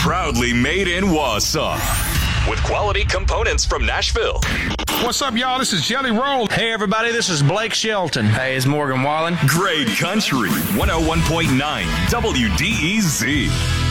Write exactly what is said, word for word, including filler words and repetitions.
Proudly made in Wausau. With quality components from Nashville. What's up, y'all? This is Jelly Roll. Hey, everybody, this is Blake Shelton. Hey, it's Morgan Wallen. Great Country, one oh one point nine W D E Z.